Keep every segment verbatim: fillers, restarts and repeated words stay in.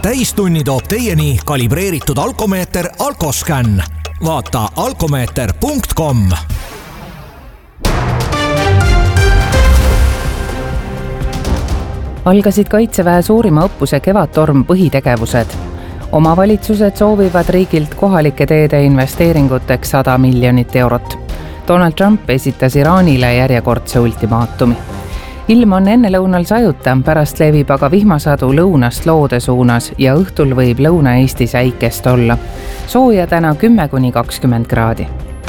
täistunni toob teieni kalibreeritud alkomeeter Alkoscan. Vaata alkomeeter punkt com. Algasid Kaitseväe suurima õppuse Kevadtorm põhitegevused. Omavalitsused soovivad riigilt kohalike teede investeeringuteks sada miljonit eurot. Donald Trump esitas Iraanile järjekordse ultimaatumi. Ilm on ennelõunal sajuta, pärast levib aga vihmasadu lõunast loode suunas ja õhtul võib Lõuna-Eestis äikest olla. Sooja täna kümme kuni kakskümmend kraadi.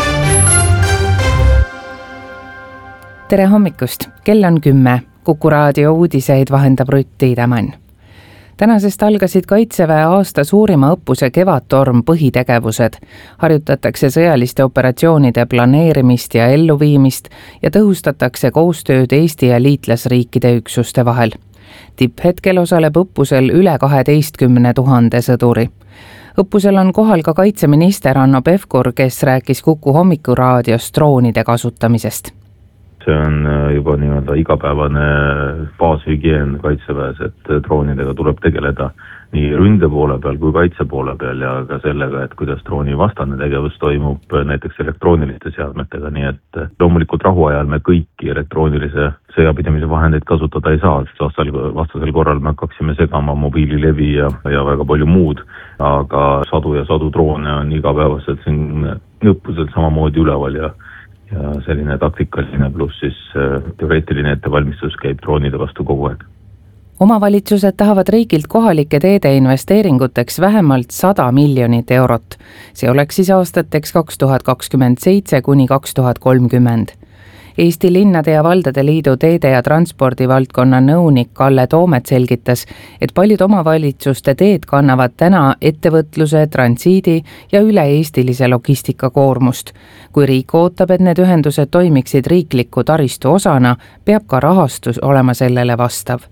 Tere hommikust, kell on kümme. Kuku raadio uudiseid vahendab Rutt Tiidemann. Tänasest algasid Kaitseväe aasta suurima õppuse Kevadtorm põhitegevused. Harjutatakse sõjaliste operatsioonide planeerimist ja elluviimist ja tõhustatakse koostööd Eesti ja liitlasriikide üksuste vahel. Tipphetkel osaleb õppusel üle kaheteistkümne tuhande sõduri. Õppusel on kohal ka kaitseminister Hanno Pevkur, kes rääkis Kuku hommikuraadios droonide kasutamisest. See on juba nii-öelda igapäevane baashügieen Kaitseväes, et droonidega tuleb tegeleda nii ründe poole peal kui kaitse poole peal ja ka sellega, et kuidas drooni vastane tegevus toimub näiteks elektrooniliste seadmetega, nii et loomulikult rahuajal me kõiki elektroonilise sõjapidamise vahendeid kasutada ei saa, sest vastasel, vastasel korral me hakkaksime segama mobiililevi ja, ja väga palju muud, aga sadu ja sadu droone on igapäevaselt siin õppusel samamoodi üleval ja ja selline taktikaline pluss siis teoreetiline ettevalmistus käib droonide vastu kogu aeg. Omavalitsused tahavad riigilt kohalike teede investeeringuteks vähemalt sada miljonit eurot. See oleks siis aastateks kaks tuhat kakskümmend seitse kuni kaks tuhat kolmkümmend. Eesti Linnade ja Valdade Liidu teede- ja transpordivaldkonna nõunik Kalle Toomet selgitas, et paljud omavalitsuste teed kannavad täna ettevõtluse, transiidi ja üle-eestilise logistika koormust. Kui riik ootab, et need ühendused toimiksid riikliku taristu osana, peab ka rahastus olema sellele vastav.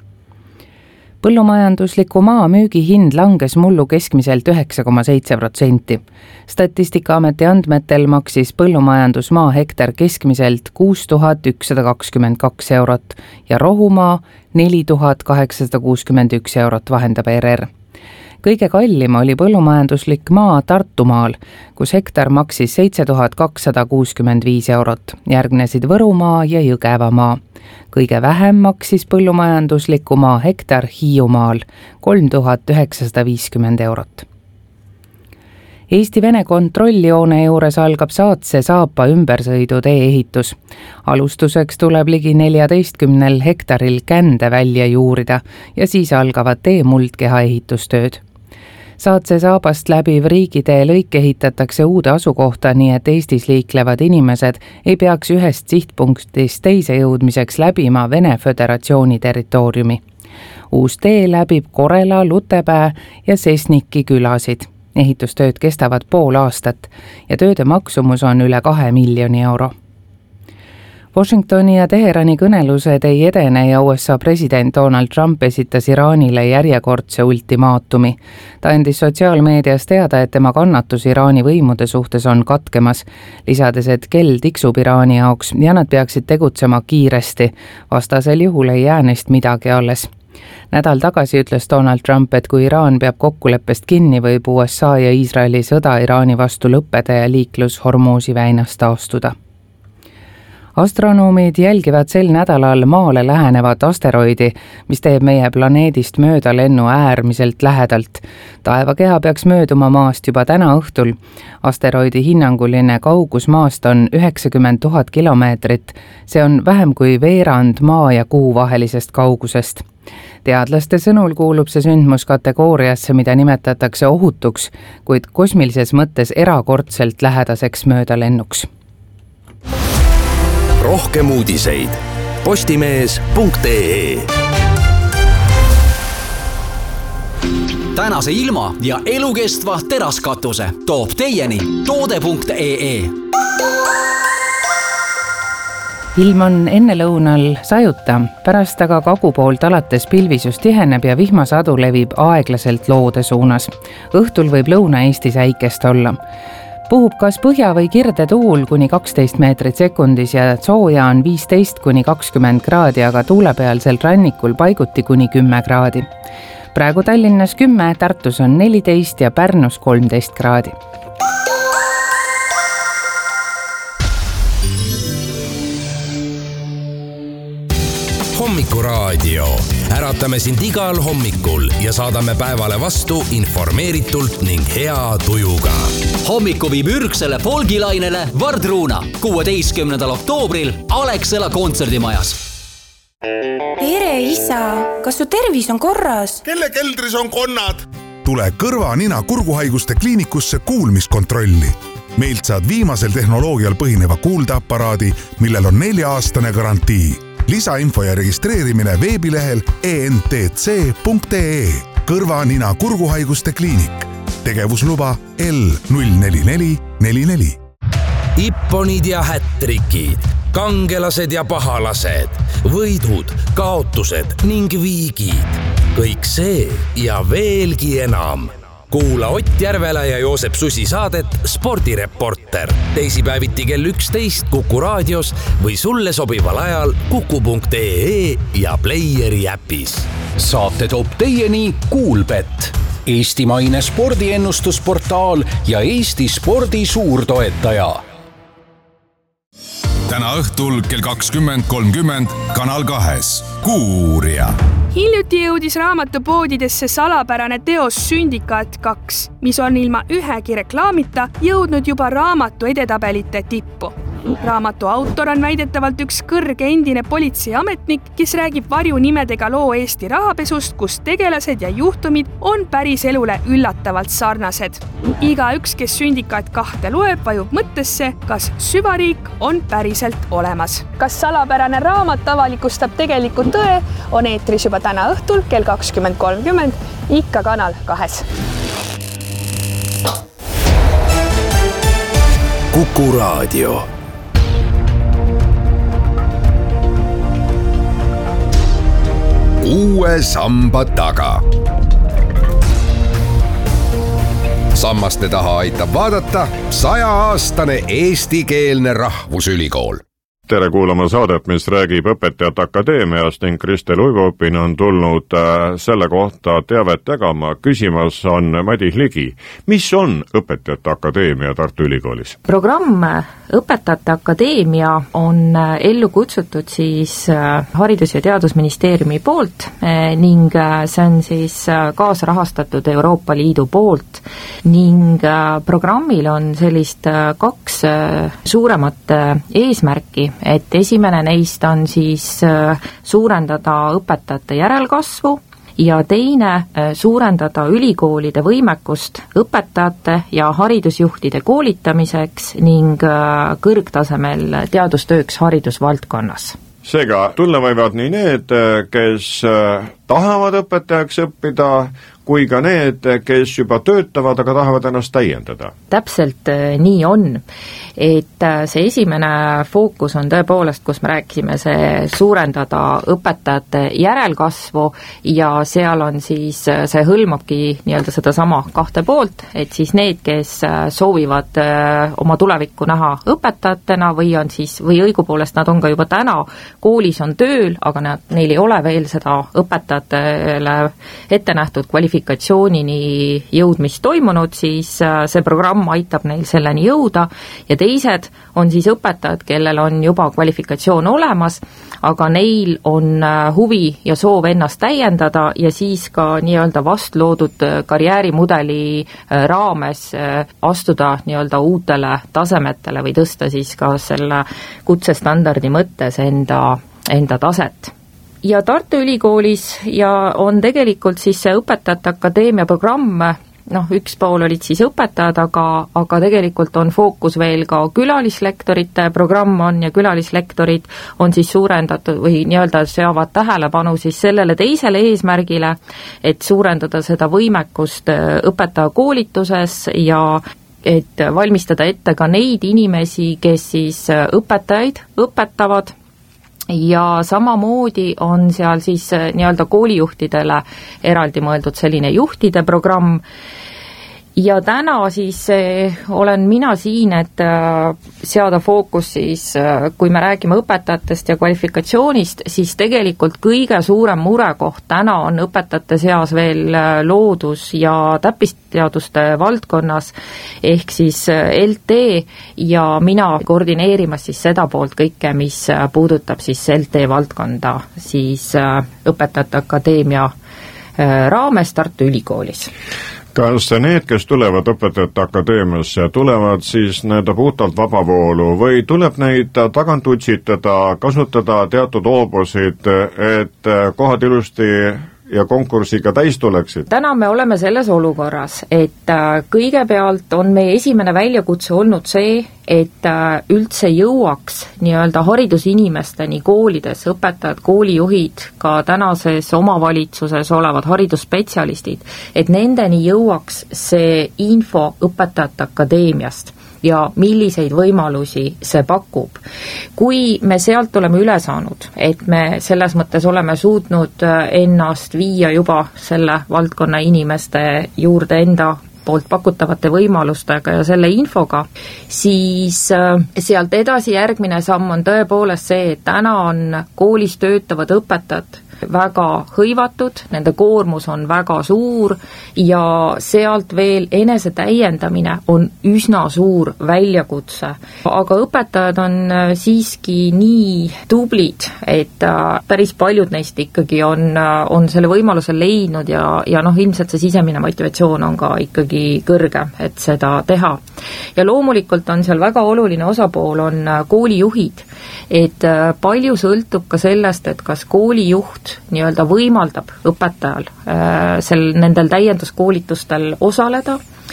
Põllumajandusliku maa müügihind langes mullu keskmiselt üheksa koma seitse protsenti. Statistikaameti andmetel maksis põllumajandusmaa hektar keskmiselt kuus tuhat ükssada kakskümmend kaks eurot ja rohumaa neli tuhat kaheksasada kuuskümmend üks eurot, vahendab R R. Kõige kallim oli põllumajanduslik maa Tartumaal, kus hektar maksis seitse tuhat kakssada kuuskümmend viis eurot, järgnesid Võrumaa ja Jõgevamaa. Kõige vähem maksis põllumajandusliku maa hektar Hiiumaal, kolm tuhat üheksasada viiskümmend eurot. Eesti-Vene kontrolljoone juures algab Saatse Saapa ümbersõidu tee ehitus. Alustuseks tuleb ligi neljateistkümnel hektaril kände välja juurida ja siis algavad tee muldkeha ehitustööd. Saatse Saabast läbiv riigitee lõik ehitatakse uude asukohta, nii et Eestis liiklevad inimesed ei peaks ühest sihtpunktist teise jõudmiseks läbima Vene Föderatsiooni territooriumi. Uus tee läbib Korela, Lutepää ja Sesniki külasid. Ehitustööd kestavad pool aastat ja tööde maksumus on üle kahe miljoni euro. Washingtoni ja Teherani kõnelused ei edene ja U S A president Donald Trump esitas Iraanile järjekordse ultimaatumi. Ta andis sotsiaalmeedias teada, et tema kannatus Iraani võimude suhtes on katkemas, lisades, et kell tiksub Iraani jaoks ja nad peaksid tegutsema kiiresti, vastasel juhul ei jää neist midagi alles. Nädal tagasi ütles Donald Trump, et kui Iraan peab kokkuleppest kinni, võib U S A ja Iisraeli sõda Iraani vastu lõppeda ja liiklus Hormuzi väinast taastuda. Astronoomid jälgivad sel nädalal maale lähenevat asteroidi, mis teeb meie planeedist mööda lennu äärmiselt lähedalt. Taevakeha peaks mööduma maast juba täna õhtul. Asteroidi hinnanguline kaugus maast on üheksakümmend tuhat kilomeetrit. See on vähem kui veerand maa ja kuu vahelisest kaugusest. Teadlaste sõnul kuulub see sündmus kategooriasse, mida nimetatakse ohutuks, kuid kosmilises mõttes erakordselt lähedaseks möödalennuks. Rohkem uudiseid postimees punkt ee. Tänase ilma ja elukestva teraskatuse toob teieni toode punkt ee. Ilm on ennelõunal sajuta, pärast aga kagu poolt alates pilvisus tiheneb ja vihmasadu levib aeglaselt loode suunas. Õhtul võib Lõuna-Eestis äikest olla. Puhub kas põhja või kirde tuul kuni kaksteist meetrit sekundis ja sooja on viisteist kuni kakskümmend kraadi, aga tuulepealsel rannikul paiguti kuni kümme kraadi. praegu Tallinnas kümme, Tartus on neliteist ja Pärnus kolmteist kraadi. Hommikuraadio. Äratame sind igal hommikul ja saadame päevale vastu informeeritult ning hea tujuga. Hommiku viib ürgsele folgilainele Vardruuna kuueteistkümnendal oktoobril Alexela kontserdimajas. Tere isa, kas su tervis on korras? Kelle keldris on konnad? Tule kõrva, nina, kurguhaiguste kliinikusse kuulmiskontrolli. Meilt saad viimasel tehnoloogial põhineva kuuldeaparaadi, millel on nelja-aastane garantii. Lisainfo ja registreerimine veebilehel e n t c punkt e e. Kõrva, nina, kurguhaiguste kliinik. Tegevusluba L null neli neli neli neli. Ipponid ja hättrikid, kangelased ja pahalased, võidud, kaotused ning viigid. Kõik see ja veelgi enam. Kuula Ott Järvela ja Joosep Susi saadet Spordireporter. Teisipäeviti kell üksteist Kuku raadios või sulle sobival ajal kuku punkt e e ja Playeri äpis. Saate toob teieni Kuulbet, eestimaine spordiennustusportaal ja Eesti spordi suurtoetaja. Täna õhtul kell kakskümmend kolmkümmend Kanal kahes. Kuuuurija. Hiljuti jõudis raamatupoodidesse salapärane teos Sündikaat kaks, mis on ilma ühegi reklaamita jõudnud juba raamatu edetabelite tippu. Raamatu autor on väidetavalt üks kõrge endine politseiametnik, kes räägib varjunimedega loo Eesti rahapesust, kus tegelased ja juhtumid on päris elule üllatavalt sarnased. Iga üks, kes Sündikaat kahte loeb, vajub mõttesse, kas süvariik on päriselt olemas. Kas salapärane raamat avalikustab tegelikult tõe, on eetris juba täna õhtul kell kakskümmend kolmkümmend, ikka Kanal kahes. Kuku raadio. Uue samba taga. Sammaste taha aitab vaadata sajaaastane eestikeelne rahvusülikool. Tere kuulama saadet, mis räägib Õpetajate Akadeemiast ning Kristel Uivopin on tulnud selle kohta teavet jagama. Küsimas on Madis Ligi. Mis on Õpetajate Akadeemia Tartu Ülikoolis? Programm Õpetajate Akadeemia on ellu kutsutud siis Haridus- ja Teadusministeeriumi poolt ning see on siis kaasrahastatud Euroopa Liidu poolt ning programmil on sellist kaks suuremat eesmärki, et esimene neist on siis suurendada õpetajate järelkasvu ja teine suurendada ülikoolide võimekust õpetajate ja haridusjuhtide koolitamiseks ning kõrgtasemel teadustööks haridusvaldkonnas. Seega tulla võivad nii need, kes tahavad õpetajaks õppida, kui ka need, kes juba töötavad, aga tahavad ennast täiendada. Täpselt nii on, et see esimene fookus on tõepoolest, kus me rääkisime, see suurendada õpetajate järelkasvu ja seal on siis, see hõlmabki nii-öelda seda sama kahte poolt, et siis need, kes soovivad oma tulevikku näha õpetajatena või on siis, või õigupoolest nad on ka juba täna koolis on tööl, aga nad, neil ei ole veel seda õpetajatele ette nähtud kvalifikatsiooni kvalifikatsioonini jõudmist toimunud, siis see programm aitab neil selleni jõuda ja teised on siis õpetajad, kellel on juba kvalifikatsioon olemas, aga neil on huvi ja soov ennast täiendada ja siis ka nii-öelda vastloodud karjäärimudeli raames astuda nii-öelda uutele tasemetele või tõsta siis ka selle kutsestandardi mõttes enda, enda taset. Ja Tartu Ülikoolis ja on tegelikult siis see Õpetajate Akadeemia programm, noh, üks pool olid siis õpetajad, aga, aga tegelikult on fookus veel ka külalislektorite programm on ja külalislektorid on siis suurendatud või nii-öelda seavad tähelepanu siis sellele teisele eesmärgile, et suurendada seda võimekust õpetajakoolituses ja et valmistada ette ka neid inimesi, kes siis õpetajaid õpetavad, ja samamoodi on seal siis nii-öelda koolijuhtidele eraldi mõeldud selline juhtide programm ja täna siis olen mina siin, et seada fookus siis, kui me räägime õpetajatest ja kvalifikatsioonist, siis tegelikult kõige suurem murekoht täna on õpetajate seas veel loodus- ja täppisteaduste valdkonnas, ehk siis L T ja mina koordineerimas siis seda poolt kõike, mis puudutab siis L T valdkonda siis Õpetajate Akadeemia raames Tartu Ülikoolis. Kas need, kes tulevad Õpetajate Akadeemiasse, tulevad siis need puhtalt vabavoolu või tuleb neid tagant utsitada, kasutada teatud hoobusid, et kohad ilusti ja konkursiga täis tuleksid? Täna me oleme selles olukorras, et kõigepealt on meie esimene väljakutse olnud see, et üldse jõuaks nii-öelda haridusinimesteni koolides, õpetajad, koolijuhid, ka tänases omavalitsuses olevad haridusspetsialistid, et nendeni jõuaks see info Õpetajate Akadeemiast ja milliseid võimalusi see pakub. Kui me sealt oleme üle saanud, et me selles mõttes oleme suutnud ennast viia juba selle valdkonna inimeste juurde enda poolt pakutavate võimalustega ja selle infoga, siis sealt edasi järgmine samm on tõepoolest see, et täna on koolis töötavad õpetajad väga hõivatud, nende koormus on väga suur ja sealt veel enese täiendamine on üsna suur väljakutse. Aga õpetajad on siiski nii tublid, et päris paljud neist ikkagi on, on selle võimaluse leidnud ja, ja noh, ilmselt see sisemine motivatsioon on ka ikkagi kõrge, et seda teha. Ja loomulikult on seal väga oluline osapool on koolijuhid, et palju sõltub ka sellest, et kas koolijuht nii-öelda võimaldab õpetajal äh, sel, nendel täienduskoolitustel osaleda,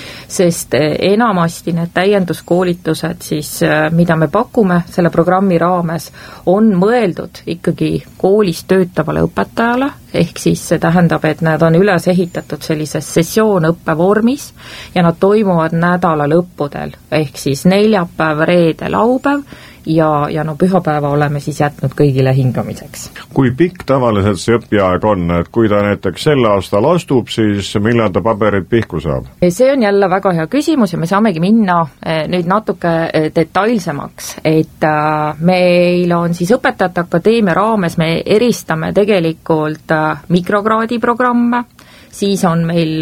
sest enamasti need täienduskoolitused siis, mida me pakume selle programmi raames, on mõeldud ikkagi koolis töötavale õpetajale, ehk siis see tähendab, et nad on üles ehitatud sellises sessioonõppe vormis ja nad toimuvad nädala lõppudel, ehk siis neljapäev, reede, laupäev ja, ja no pühapäeva oleme siis jätnud kõigile hingamiseks. Kui pikk tavaliselt see õppiaeg on, et kui ta näiteks sel aastal astub, siis millal ta paberid pihku saab? See on jälle väga hea küsimus ja me saamegi minna nüüd natuke detailsemaks, et meil on siis Õpetajate Akadeemia raames, me eristame tegelikult mikrokraadi programme, siis on meil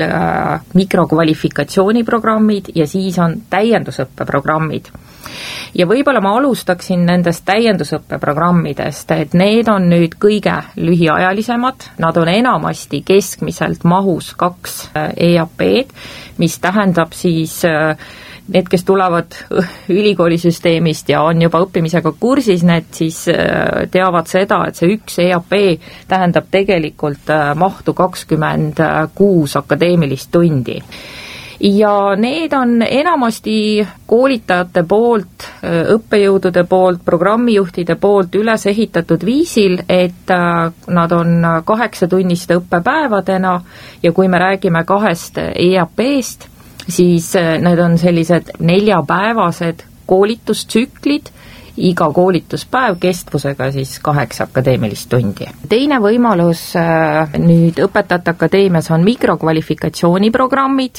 mikrokvalifikatsiooniprogrammid ja siis on täiendusõppeprogrammid. Ja võib-olla ma alustaksin nendest täiendusõppeprogrammidest, et need on nüüd kõige lühiajalisemad, nad on enamasti keskmiselt mahus kaks E A P-d, mis tähendab siis need, kes tulevad ülikoolisüsteemist ja on juba õppimisega kursis, need siis teavad seda, et see üks E A P tähendab tegelikult mahtu kakskümmend kuus akadeemilist tundi. Ja need on enamasti koolitajate poolt, õppejõudude poolt, programmijuhtide poolt üles ehitatud viisil, et nad on kaheksatunniste õppepäevadena ja kui me räägime kahest E A P-st, siis need on sellised neljapäevased koolitustsüklid, iga koolituspäev kestvusega siis kaheksa akadeemilist tundi. Teine võimalus nüüd Õpetajate Akadeemias on mikrokvalifikatsiooniprogrammid.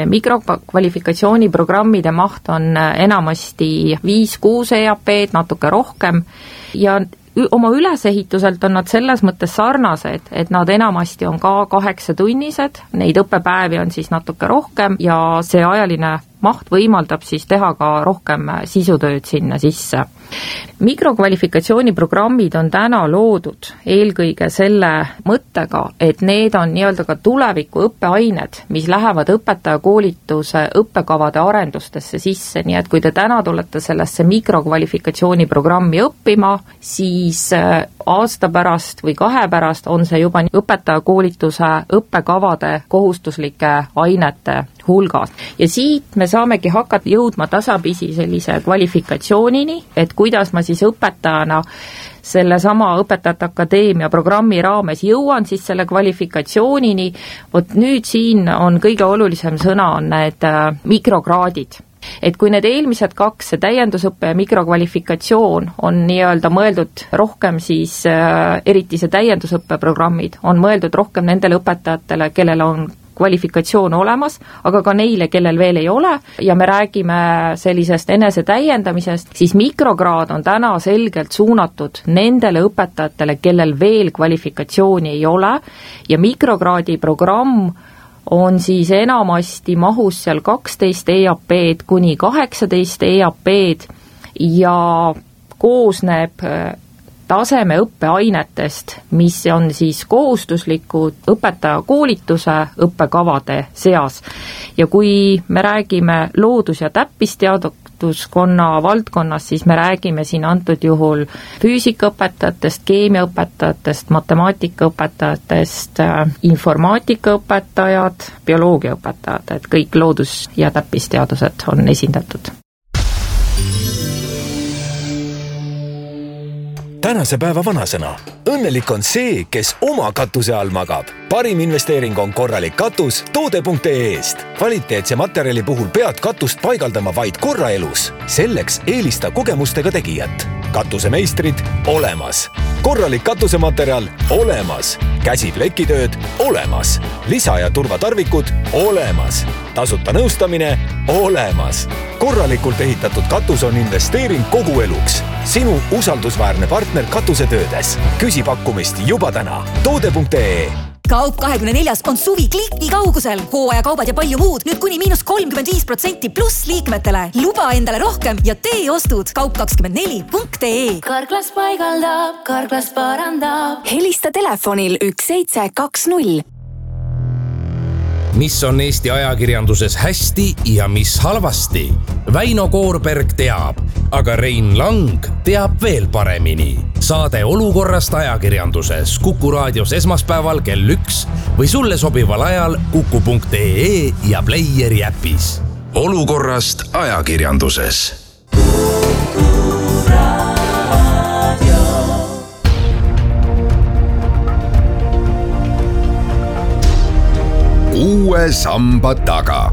Mikrokvalifikatsiooniprogrammide maht on enamasti viis-kuus E A P-d, natuke rohkem ja oma ülesehituselt on nad selles mõttes sarnased, et nad enamasti on ka kaheksatunnised, neid õppepäevi on siis natuke rohkem ja see ajaline maht võimaldab siis teha ka rohkem sisutööd sinna sisse. Mikrokvalifikatsiooniprogrammid on täna loodud eelkõige selle mõttega, et need on nii-öelda ka tuleviku õppeained, mis lähevad õpetajakoolituse õppekavade arendustesse sisse, nii et kui te täna tulete sellesse mikrokvalifikatsiooniprogrammi õppima, siis aasta pärast või kahe pärast on see juba õpetajakoolituse õppekavade kohustuslike ainete hulgas. Ja siit me saamegi hakata jõudma tasapisi sellise kvalifikatsioonini, et kuidas ma siis õpetajana selle sama Õpetajate Akadeemia programmi raames jõuan siis selle kvalifikatsioonini, vot nüüd siin on kõige olulisem sõna on need mikrokraadid. Et kui need eelmised kaks, see täiendusõppe ja mikrokvalifikatsioon on nii-öelda mõeldud rohkem siis, äh, eriti see täiendusõppeprogrammid, on mõeldud rohkem nendele õpetajatele, kellel on kvalifikatsioon olemas, aga ka neile, kellel veel ei ole, ja me räägime sellisest enesetäiendamisest, siis mikrokraad on täna selgelt suunatud nendele õpetajatele, kellel veel kvalifikatsiooni ei ole, ja mikrokraadi programm on siis enamasti mahus seal kaksteist E A P-d kuni kaheksateist E A P-d ja koosneb tasemeõppeainetest, mis on siis kohustuslikud õpetajakoolituse õppekavade seas. Ja kui me räägime loodus- ja täppisteaduskonna valdkonnas, siis me räägime siin antud juhul füüsikaõpetajatest, keemiaõpetajatest, matemaatikaõpetajatest, informaatikaõpetajad, bioloogiaõpetajad, et kõik loodus- ja täppisteadused on esindatud. Tänase päeva vanasõna. Õnnelik on see, kes oma katuse all magab. Parim investeering on korralik katus toode punkt ee eest. Kvaliteetse materjali puhul pead katust paigaldama vaid korra elus. Selleks eelista kogemustega tegijat. Katusemeistrid olemas. Korralik katusematerjal olemas. Käsiplekitööd olemas. Lisa- ja turvatarvikud olemas. Tasuta nõustamine olemas. Korralikult ehitatud katus on investeering kogu eluks. Sinu usaldusväärne partner katusetöödes. Küsi pakkumist juba täna. toode punkt ee. Kaup kahekümne neljas on suvi kliki kaugusel. Hooajakaubad ja palju muud. Nüüd kuni miinus kolmkümmend viis protsenti pluss liikmetele. Luba endale rohkem ja tee ostud. kaup kakskümmend neli punkt ee. Karklas paigaldab, Karklas parandab. Helista telefonil üks seitse kaks null. Mis on Eesti ajakirjanduses hästi ja mis halvasti? Väino Koorberg teab, aga Rein Lang teab veel paremini. Saade Olukorrast ajakirjanduses Kuku raadios esmaspäeval kell üks või sulle sobival ajal kuku punkt ee ja Playeri äpis. Olukorrast ajakirjanduses. Uue samba taga.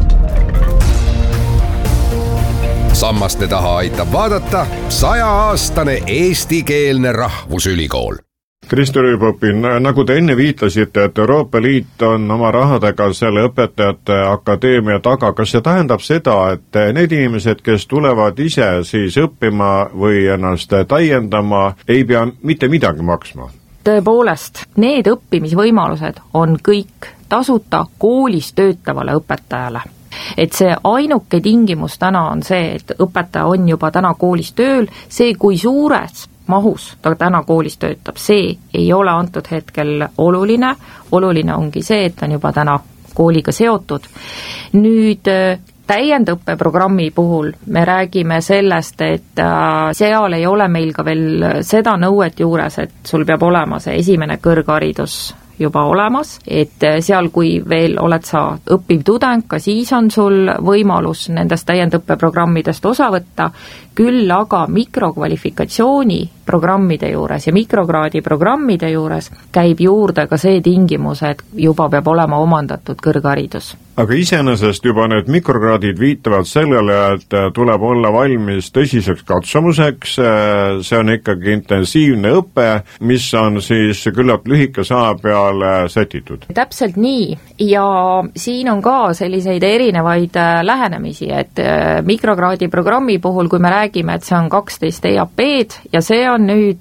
Sammaste taha aitab vaadata sajaaastane eestikeelne rahvusülikool. Kristo Rüübopin, nagu te enne viitasite, et Euroopa Liit on oma rahadega selle õpetajate akadeemia taga. Kas see tähendab seda, et need inimesed, kes tulevad ise siis õppima või ennast täiendama, ei pea mitte midagi maksma? Tõepoolest, need õppimisvõimalused on kõik tasuta koolis töötavale õpetajale. Et see ainuke tingimus täna on see, et õpetaja on juba täna koolis tööl, see kui suures mahus ta täna koolis töötab, see ei ole antud hetkel oluline, oluline ongi see, et ta on juba täna kooliga seotud. Nüüd täiendõppeprogrammi puhul me räägime sellest, et seal ei ole meil ka veel seda nõuet juures, et sul peab olema see esimene kõrgharidus juba olemas, et seal, kui veel oled sa õppiv tudeng, ka siis on sul võimalus nendest täiendõppeprogrammidest osa võtta, küll aga mikrokvalifikatsiooni programmide juures ja mikrokraadi programmide juures käib juurde ka see tingimus, et juba peab olema omandatud kõrgharidus. Aga iseenesest juba need mikrokraadid viitavad sellele, et tuleb olla valmis tõsiseks katsumuseks, see on ikkagi intensiivne õpe, mis on siis küllalt lühikese aja peale sätitud. Täpselt nii, ja siin on ka selliseid erinevaid lähenemisi, et mikrokraadi programmi puhul, kui me räägime, et see on kaksteist E A P-d ja see on nüüd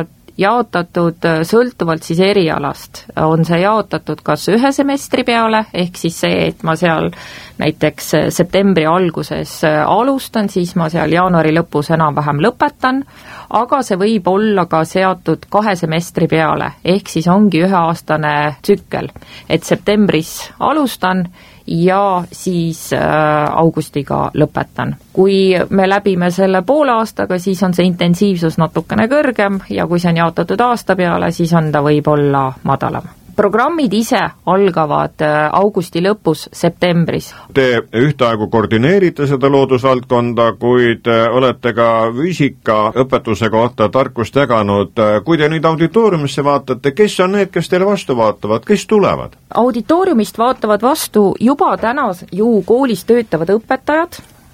jaotatud sõltuvalt siis erialast, on see jaotatud kas ühe semestri peale, ehk siis see, et ma seal näiteks septembri alguses alustan, siis ma seal jaanuari lõpus enam-vähem lõpetan, aga see võib olla ka seatud kahe semestri peale, ehk siis ongi üheaastane tsükkel, et septembris alustan ja siis äh, augustiga lõpetan. Kui me läbime selle poole aastaga, siis on see intensiivsus natukene kõrgem ja kui see on jaotatud aasta peale, siis on ta võib-olla madalam. Programmid ise algavad augusti lõpus septembris. Te ühtaegu koordineerite seda loodusvaldkonda, kuid olete ka füüsikaõpetuse kohta tarkust jaganud. Kui te nüüd auditooriumisse vaatate, kes on need, kes teile vastu vaatavad, kes tulevad? Auditooriumist vaatavad vastu juba täna ju koolis töötavad õpetajad,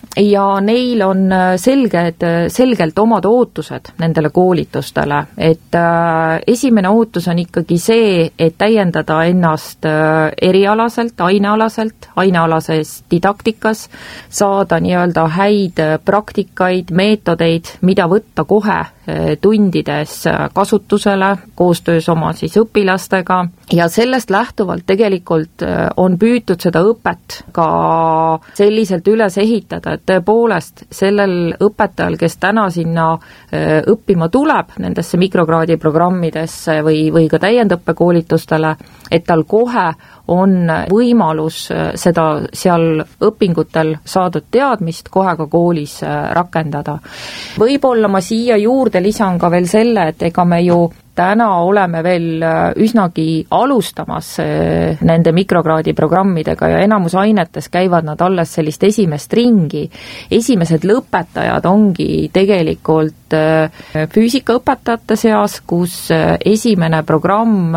ja neil on selged, selgelt omad ootused nendele koolitustele, et esimene ootus on ikkagi see, et täiendada ennast erialaselt, ainealaselt, ainealases didaktikas, saada nii-öelda häid praktikaid, meetodeid, mida võtta kohe tundides kasutusele koostöös oma siis õpilastega ja sellest lähtuvalt tegelikult on püütud seda õpet ka selliselt üles ehitada, et tõepoolest sellel õpetajal, kes täna sinna õppima tuleb nendesse mikrokraadi programmidesse või, või ka täiendõppekoolitustele, et tal kohe on võimalus seda seal õpingutel saadud teadmist kohe ka koolis rakendada. Võib-olla ma siia juurde lisan ka veel selle, et ega me ju täna oleme veel üsnagi alustamas nende mikrokraadi programmidega ja enamus ainetes käivad nad alles sellist esimest ringi. Esimesed lõpetajad ongi tegelikult füüsikaõpetajate seas, kus esimene programm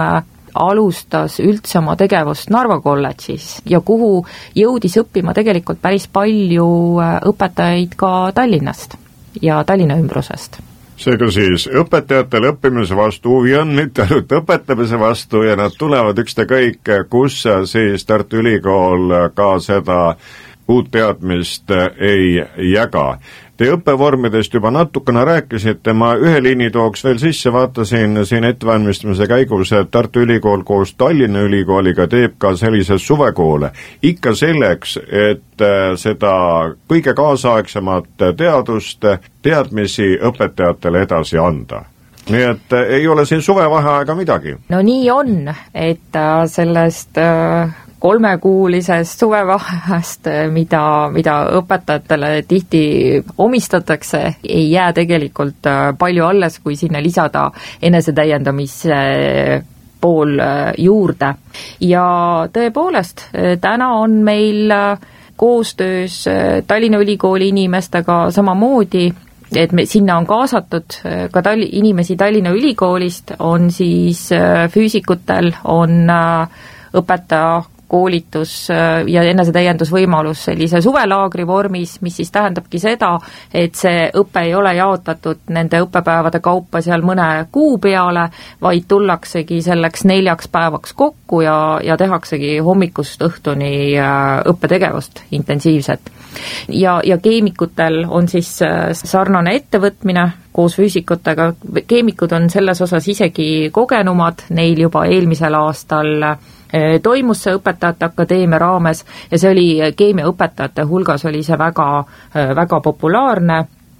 alustas üldse oma tegevust Narva kolledžis ja kuhu jõudis õppima tegelikult päris palju õpetajaid ka Tallinnast ja Tallinna ümbrusest. Seega siis õpetajatel õppimise vastu huvi on, mitte ainult õpetamise vastu ja nad tulevad ükskõik, kus siis Tartu Ülikool ka seda uut teadmist ei jaga. Te õppevormidest juba natukene rääkisite, ma ühe liini tooks veel sisse, vaatasin siin ettevalmistamise käigus, et Tartu Ülikool koos Tallinna Ülikooliga teeb ka sellise suvekoole. Ikka selleks, et seda kõige kaasaegsemat teadust, teadmisi õpetajatele edasi anda. Nii et ei ole siin suvevaheaega midagi. No nii on, et sellest kolmekuulisest suvevahest, mida, mida õpetajatele tihti omistatakse, ei jää tegelikult palju alles, kui sinna lisada enesetäiendamise pool juurde. Ja tõepoolest, täna on meil koostöös Tallinna Ülikooli inimestega samamoodi, et me, sinna on kaasatud ka Tall- inimesi Tallinna Ülikoolist, on siis füüsikutel, on õpetaja koolitus ja enesetäiendusvõimalus sellise suvelaagri vormis, mis siis tähendabki seda, et see õpe ei ole jaotatud nende õppepäevade kaupa seal mõne kuu peale, vaid tullaksegi selleks neljaks päevaks kokku ja, ja tehaksegi hommikust õhtuni õppetegevust intensiivset. Ja, ja keemikutel on siis sarnane ettevõtmine koos füüsikutega, keemikud on selles osas isegi kogenumad, neil juba eelmisel aastal toimus see õpetajate akadeemia raames ja see oli keemiaõpetajate hulgas oli see väga, väga populaarne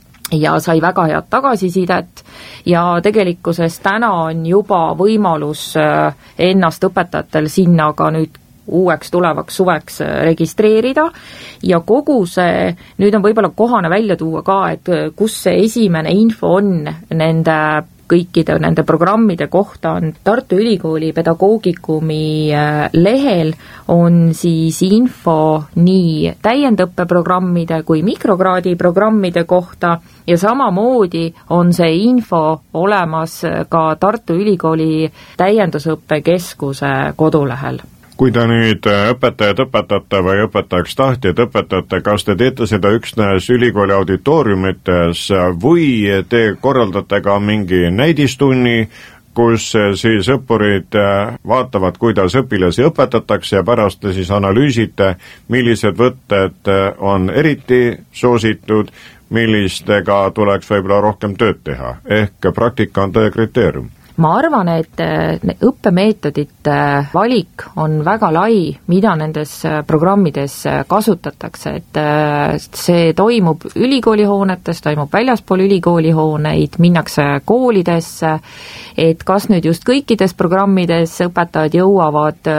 ja sai väga head tagasisidet ja tegelikkuses täna on juba võimalus ennast õpetajatel sinna ka nüüd uueks tulevaks suveks registreerida ja kogu see, nüüd on võib-olla kohane välja tuua ka, et kus see esimene info on nende kõikide nende programmide kohta on Tartu Ülikooli pedagoogikumi lehel on siis info nii täiendõppeprogrammide kui mikrokraadi programmide kohta ja samamoodi on see info olemas ka Tartu Ülikooli täiendusõppekeskuse kodulehel. Kui te nüüd õpetajad õpetate või õpetajaks tahtjad õpetate, kas te teete seda üksnes ülikooli auditooriumites või te korraldate ka mingi näidistunni, kus siis õppurid vaatavad, kuidas õpilasi õpetatakse ja pärast siis analüüsite, millised võtted on eriti soositud, millistega tuleks võib-olla rohkem tööd teha, ehk praktika on tõe kriteerium. Ma arvan, et õppemeetodite valik on väga lai, mida nendes programmides kasutatakse, et see toimub ülikoolihoonetes, toimub väljaspool ülikoolihooneid, minnakse koolidesse, et kas nüüd just kõikides programmides õpetajad jõuavad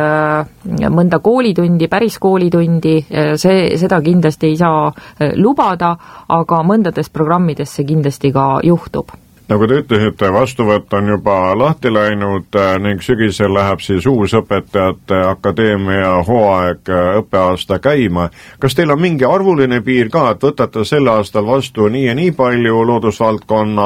mõnda koolitundi, päris koolitundi, see, seda kindlasti ei saa lubada, aga mõndades programmides see kindlasti ka juhtub. Nagu te ütlesite, vastuvõtt on juba lahti läinud ning sügisel läheb siis uus õpetajate akadeemia hooaeg õppeaasta käima. Kas teil on mingi arvuline piir ka, et võtate sel aastal vastu nii ja nii palju loodusvaldkonna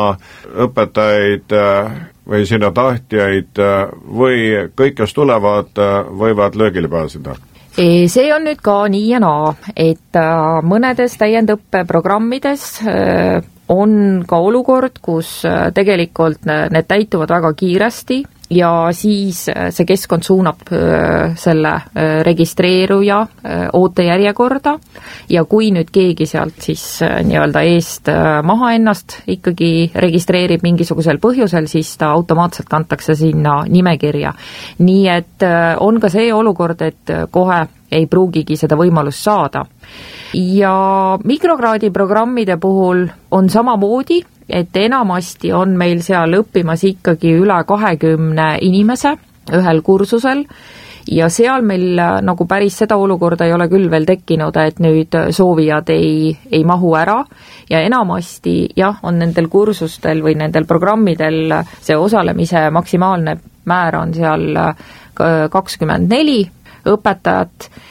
õpetajaid või sinna tahtjaid või kõik, kes tulevad, võivad löögile pääseda? See on nüüd ka nii ja naa, et mõnedes täiendõppeprogrammides on ka olukord, kus tegelikult need täituvad väga kiiresti ja siis see keskkond suunab selle registreeruja ootejärjekorda ja kui nüüd keegi sealt siis nii-öelda eest maha ennast ikkagi registreerib mingisugusel põhjusel, siis ta automaatselt kantakse sinna nimekirja. Nii et on ka see olukord, et kohe ei pruugigi seda võimalust saada. Ja mikrokraadi programmide puhul on samamoodi, et enamasti on meil seal õppimas ikkagi üle kahekümne inimese ühel kursusel ja seal meil nagu päris seda olukorda ei ole küll veel tekkinud, et nüüd soovijad ei, ei mahu ära ja enamasti jah, on nendel kursustel või nendel programmidel see osalemise maksimaalne määr on seal kakskümmend neli õpetajat